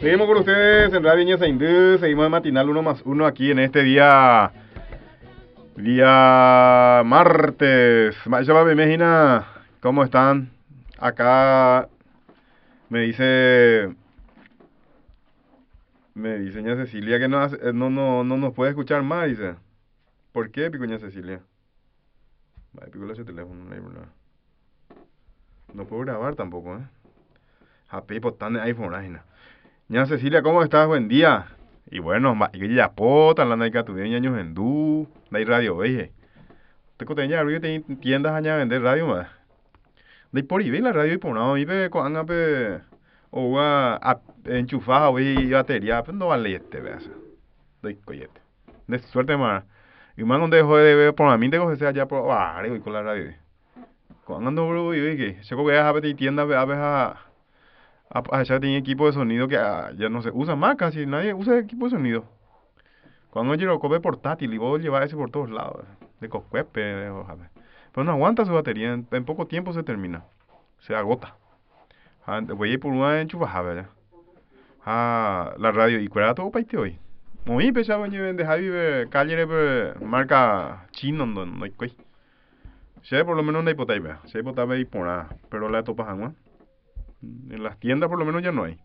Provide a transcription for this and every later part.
Seguimos con ustedes en Radio Ñeza Indú, seguimos en Matinal 1+1 aquí en este día martes. Maestra Imagina, ¿cómo están? Acá me dice, me dice ña Cecilia que no nos puede escuchar más, dice. ¿Por qué, picoña Cecilia? Vaya, pico ese teléfono, no hay problema. No puedo grabar tampoco, ¿eh? Happy tan de iPhone, ajena. Ña Cecilia, ¿cómo estás? Buen día. Y bueno, y ya pota, la naica tu años en du, hay radio, veje. Te coteña arriba te tiendas allá a vender radio más. De por ahí la radio y por no, y ve con pe o a enchufada y batería, pues no vale este, veas. Doy coyete. De suerte más. Y más donde dejó de ver por mí te coge allá por voy con la radio. Cuando bro y que se coge a ver tienda a ver a ya tiene equipo de sonido que ya no se usa más, casi nadie usa equipo de sonido. Cuando yo lo coge portátil y vos llevas ese por todos lados, de coscuepe, ojalá. Pero no aguanta su batería, en poco tiempo se termina, se agota. Voy a ir por una enchufada, ¿verdad? La radio, y cuál era todo para hoy. Muy pesado, yo en dejar vive calle de marca chino, no hay cuy. Si hay por lo menos no hay potable, si hay potable y por nada, pero la topas agua. En las tiendas por lo menos ya no hay.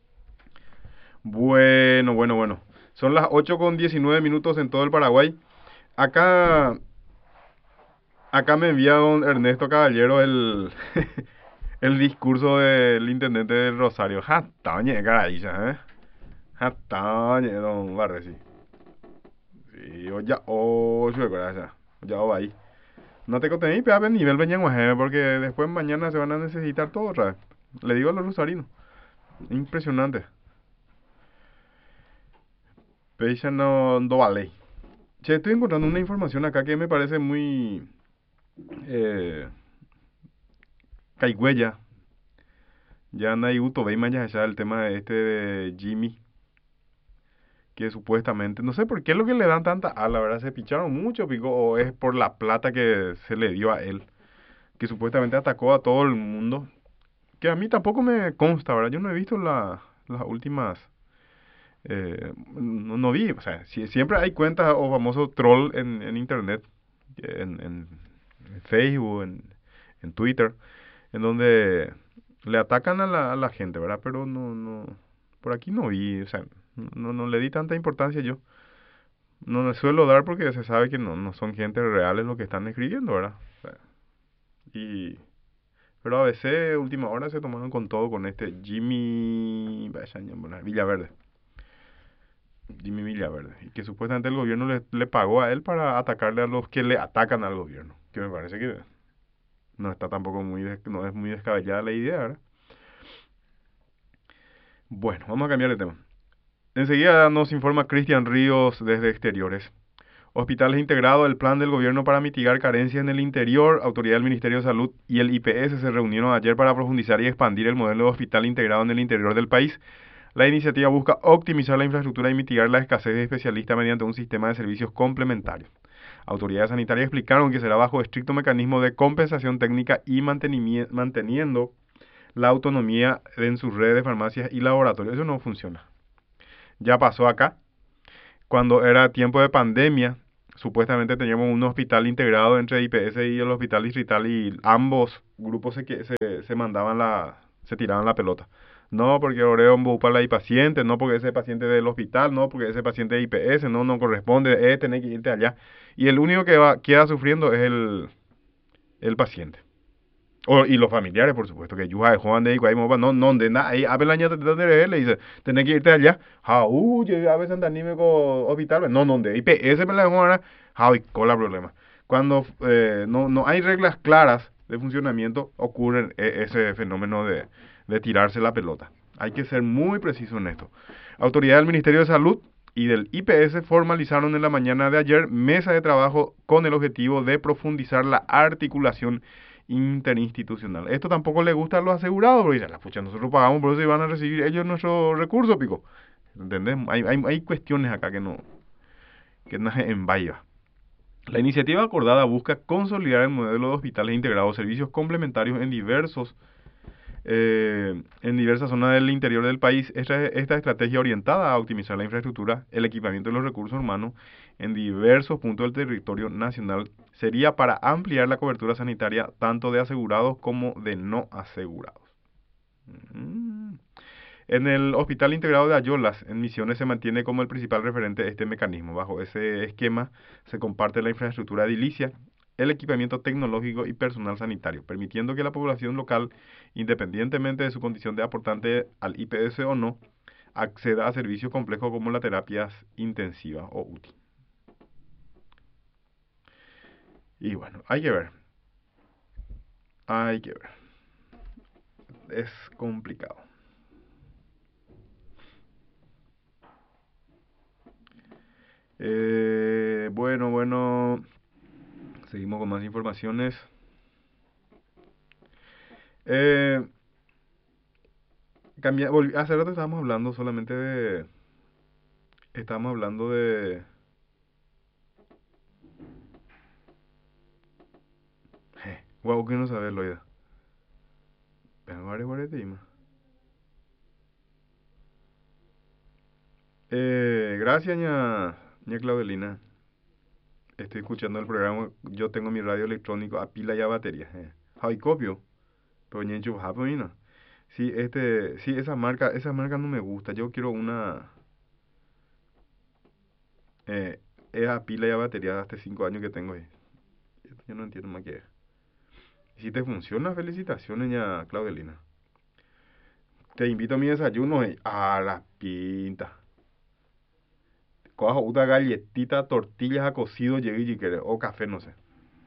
Bueno. Son las 8:19 en todo el Paraguay. Acá, acá me envía don Ernesto Caballero el discurso del intendente del Rosario. Jatañe, caray, ¿eh? Jatañe, don Barresi. Sí, yo gracias. Ya va ahí. No te contení, pero a nivel Beñanguaje, porque después mañana se van a necesitar todo otra vez. Le digo a los rosarinos. Impresionante. Peixa no vale. Che, estoy encontrando una información acá que me parece muy eh, caigüeya. Ya nadie uto ve más allá el tema de este de Jimmy, que supuestamente, no sé por qué es lo que le dan tanta la verdad, se picharon mucho, pico, o es por la plata que se le dio a él, que supuestamente atacó a todo el mundo, que a mí tampoco me consta, ¿verdad? Yo no he visto las últimas, no vi, o sea, siempre hay cuentas o famosos troll en internet, en Facebook, en Twitter, en donde le atacan a la gente, ¿verdad? Pero por aquí no vi, o sea, no le di tanta importancia yo. No le suelo dar porque se sabe que no son gente reales lo que están escribiendo, ¿verdad? O sea, y, pero a veces, última hora, se tomaron con todo con este Jimmy Villaverde. Jimmy Villaverde. Y que supuestamente el gobierno le pagó a él para atacarle a los que le atacan al gobierno. Que me parece que no está tampoco no es muy descabellada la idea, ¿verdad? Bueno, vamos a cambiar de tema. Enseguida nos informa Cristian Ríos desde Exteriores. Hospitales integrados al plan del gobierno para mitigar carencias en el interior. Autoridad del Ministerio de Salud y el IPS se reunieron ayer para profundizar y expandir el modelo de hospital integrado en el interior del país. La iniciativa busca optimizar la infraestructura y mitigar la escasez de especialistas mediante un sistema de servicios complementarios. Autoridades sanitarias explicaron que será bajo estricto mecanismo de compensación técnica y manteniendo la autonomía en sus redes de farmacias y laboratorios. Eso no funciona. Ya pasó acá. Cuando era tiempo de pandemia, supuestamente teníamos un hospital integrado entre IPS y el hospital distrital y ambos grupos se mandaban se tiraban la pelota. No, porque Oreo para la paciente, no porque ese paciente del hospital, no porque ese paciente de IPS, no corresponde, tener que irte allá. Y el único que queda sufriendo es el paciente. Y los familiares, por supuesto, que yo Juan de ahí, no, de nada, ahí, a ver la ñata de él, le dice, tenés que irte allá, yo a veces andanime con hospital, no, de IPS me la dejó ahora, y con la problema. Cuando no hay reglas claras de funcionamiento, ocurre ese fenómeno de tirarse la pelota. Hay que ser muy preciso en esto. Autoridades del Ministerio de Salud y del IPS formalizaron en la mañana de ayer mesa de trabajo con el objetivo de profundizar la articulación interinstitucional. Esto tampoco le gusta a los asegurados, porque dicen, la pucha, nosotros pagamos, por eso iban a recibir ellos nuestros recursos, pico. ¿Entendés? Hay cuestiones acá que no en vaya. La iniciativa acordada busca consolidar el modelo de hospitales integrados, servicios complementarios en diversos en diversas zonas del interior del país. Esta estrategia orientada a optimizar la infraestructura, el equipamiento y los recursos humanos en diversos puntos del territorio nacional sería para ampliar la cobertura sanitaria tanto de asegurados como de no asegurados. Mm. En el Hospital Integrado de Ayolas, en Misiones, se mantiene como el principal referente de este mecanismo. Bajo ese esquema se comparte la infraestructura edilicia, el equipamiento tecnológico y personal sanitario, permitiendo que la población local, independientemente de su condición de aportante al IPS o no, acceda a servicios complejos como las terapias intensivas o UTI. Y bueno, hay que ver. Hay que ver. Es complicado. Bueno, seguimos con más informaciones. Eh, hace rato estábamos hablando solamente de... Estábamos hablando de... Wow, que no sabes, Loida. Pero gracias, ña Claudelina. Estoy escuchando el programa. Yo tengo mi radio electrónico a pila y a batería. Hay copio. Pero ña enchufada, pues, mira. Sí, sí, esa marca no me gusta. Yo quiero una, es a pila y a batería hace 5 años que tengo ahí. Yo no entiendo más qué es. Y si te funciona, felicitaciones, ña Claudelina. Te invito a mi desayuno y a la pinta. Coja una galletita, tortillas a cocido, llegue y quiere, o café, no sé.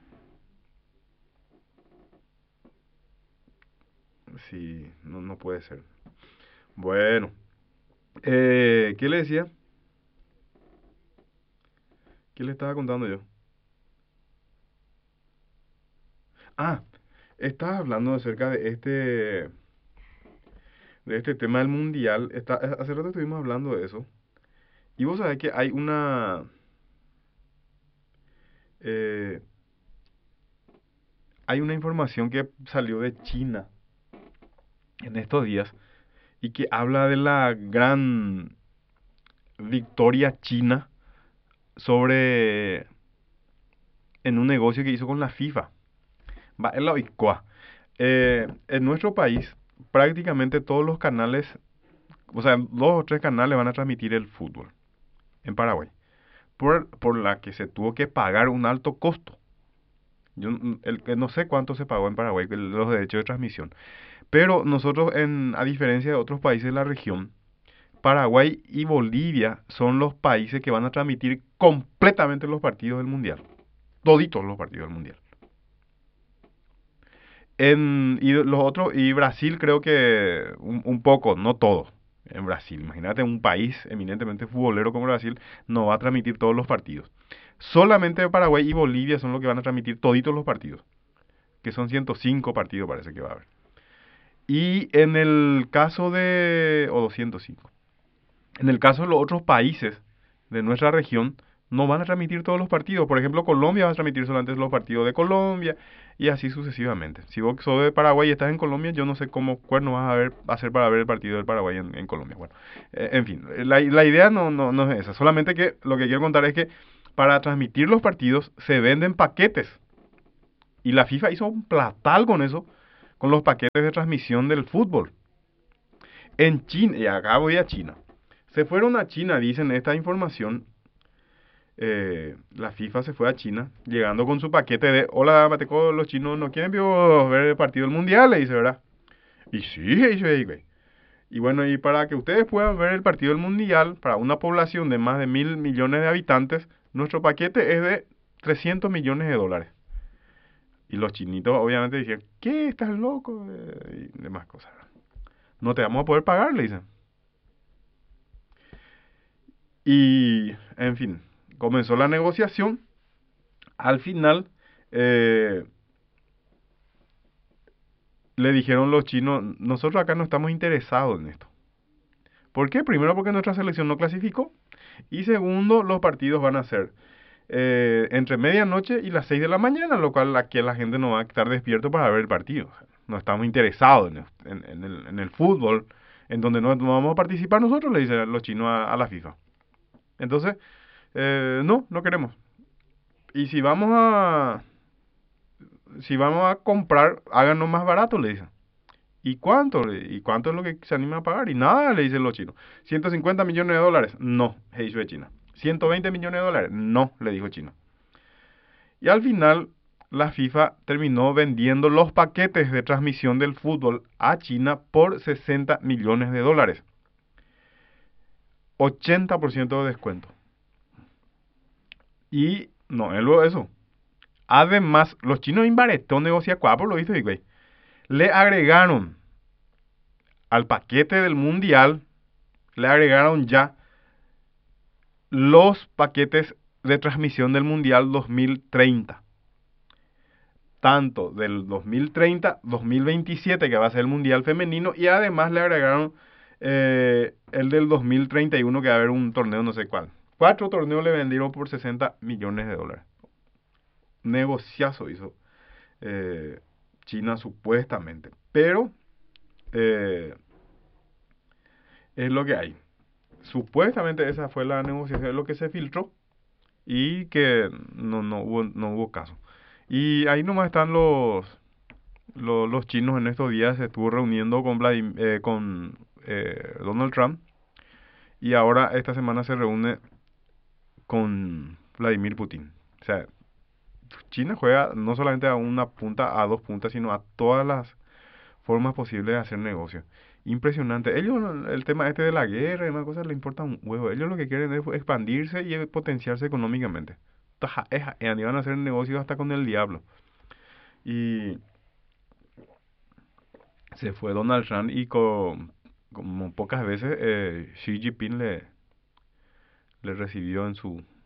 Sí, no, no puede ser. Bueno, ¿qué le decía? ¿Qué le estaba contando yo? Ah, estaba hablando acerca de este tema del mundial. Hace rato estuvimos hablando de eso. Y vos sabés que eh, hay una información que salió de China en estos días y que habla de la gran victoria china sobre en un negocio que hizo con la FIFA. Va, es la OICOA. En nuestro país, prácticamente todos los canales, o sea, 2 o 3 canales van a transmitir el fútbol en Paraguay, por la que se tuvo que pagar un alto costo. El que no sé cuánto se pagó en Paraguay los derechos de transmisión, pero nosotros, a diferencia de otros países de la región, Paraguay y Bolivia son los países que van a transmitir completamente los partidos del mundial, toditos los partidos del mundial. Y los otros, y Brasil creo que un poco, no todo. En Brasil, imagínate un país eminentemente futbolero como Brasil, no va a transmitir todos los partidos. Solamente Paraguay y Bolivia son los que van a transmitir toditos los partidos, que son 105 partidos parece que va a haber. Y en el caso o 205. En el caso de los otros países de nuestra región, no van a transmitir todos los partidos. Por ejemplo, Colombia va a transmitir solamente los partidos de Colombia y así sucesivamente. Si vos sos de Paraguay y estás en Colombia, yo no sé cómo cuerno vas a hacer para ver el partido del Paraguay en Colombia. Bueno, en fin, la idea no es esa. Solamente que lo que quiero contar es que para transmitir los partidos se venden paquetes. Y la FIFA hizo un platal con eso, con los paquetes de transmisión del fútbol. En China, y acá voy a China. Se fueron a China, dicen esta información. La FIFA se fue a China, llegando con su paquete de: hola, Mateco, los chinos no quieren ver el partido del mundial, le dice, ¿verdad? Y sí, dice, güey. Y bueno, y para que ustedes puedan ver el partido del mundial, para una población de más de 1.000 millones de habitantes, nuestro paquete es de 300 millones de dólares. Y los chinitos obviamente dicen: ¿qué? ¿Estás loco? Y demás cosas. No te vamos a poder pagar, le dicen. Y, en fin, comenzó la negociación. Al final, eh, le dijeron los chinos: nosotros acá no estamos interesados en esto. ¿Por qué? Primero, porque nuestra selección no clasificó. Y segundo, los partidos van a ser entre medianoche y las 6 de la mañana, lo cual aquí la gente no va a estar despierto para ver el partido. no estamos interesados en el fútbol, en donde no vamos a participar nosotros, le dicen los chinos a la FIFA. Entonces, no queremos. Y si vamos a comprar, háganos más barato, le dicen. ¿Y cuánto? ¿Y cuánto es lo que se anima a pagar? Y nada, le dicen los chinos. $150 millones. No, le dijo China. $120 millones. No, le dijo China. Y al final, la FIFA terminó vendiendo los paquetes de transmisión del fútbol a China por $60 millones. 80% de descuento. Y no es luego eso. Además, los chinos inbaretón negocia por lo visto, güey. Le agregaron al paquete del mundial, le agregaron ya los paquetes de transmisión del mundial 2030. Tanto del 2030, 2027, que va a ser el mundial femenino, y además le agregaron el del 2031, que va a haber un torneo no sé cuál. 4 torneos le vendieron por $60 millones. Negociazo hizo China supuestamente, pero es lo que hay. Supuestamente esa fue la negociación, lo que se filtró y que no hubo caso. Y ahí nomás están los chinos en estos días. Se estuvo reuniendo con Donald Trump, y ahora esta semana se reúne con Vladimir Putin. O sea, China juega no solamente a una punta, a dos puntas, sino a todas las formas posibles de hacer negocio. Impresionante. Ellos, el tema este de la guerra y demás cosas, les importa un huevo. Ellos lo que quieren es expandirse y potenciarse económicamente. Y van a hacer negocios hasta con el diablo. Y se fue Donald Trump y como pocas veces Xi Jinping le recibió en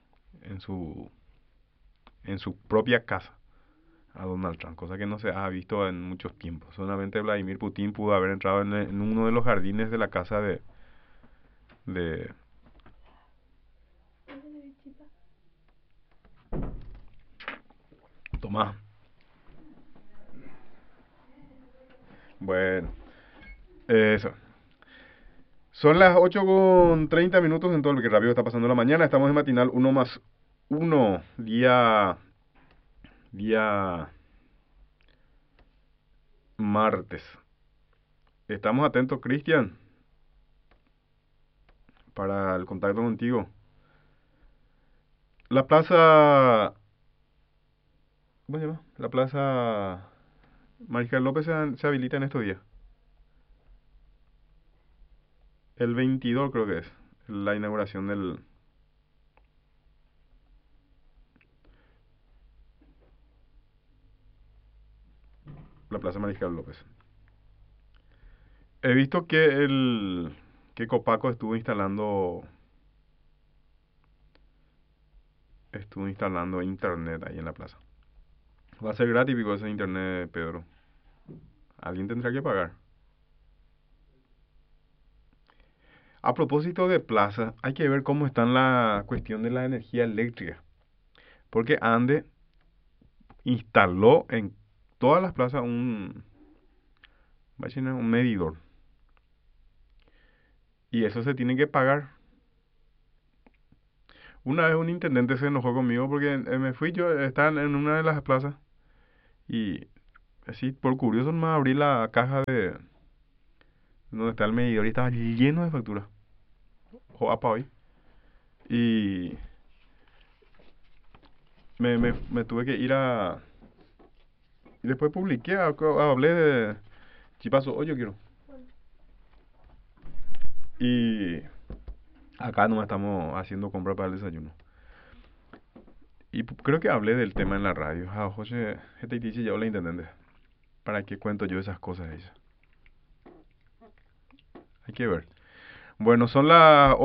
su propia casa a Donald Trump, cosa que no se ha visto en muchos tiempos. Solamente Vladimir Putin pudo haber entrado en uno de los jardines de la casa de Tomás. Bueno, eso. Son las 8:30 en todo lo que rápido está pasando la mañana. Estamos en matinal 1+1, día martes. Estamos atentos, Cristian, para el contacto contigo. La plaza, ¿cómo se llama? La plaza Mariscal López se habilita en estos días. El 22 creo que es la inauguración la plaza Mariscal López. He visto que Copaco estuvo instalando internet ahí en la plaza. Va a ser gratis, pico, ese internet, Pedro. Alguien tendrá que pagar. A propósito de plaza, hay que ver cómo está la cuestión de la energía eléctrica. Porque Ande instaló en todas las plazas un medidor. Y eso se tiene que pagar. Una vez un intendente se enojó conmigo porque me fui yo, estaba en una de las plazas, y así por curioso me abrí la caja de donde está el medidor y estaba lleno de facturas. O apa hoy. Y me tuve que ir y después publiqué, hablé de Chipazo, hoy yo quiero. Y acá no estamos haciendo compra para el desayuno. Y creo que hablé del tema en la radio. José, este dice ya la intendente. ¿Para qué cuento yo esas cosas ella? Hay que ver. Bueno, son las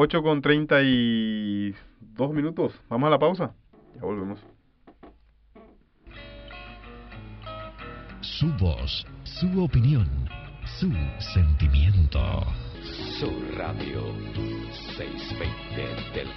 8:32. Vamos a la pausa. Ya volvemos. Su voz, su opinión, su sentimiento. Su Radio 620 del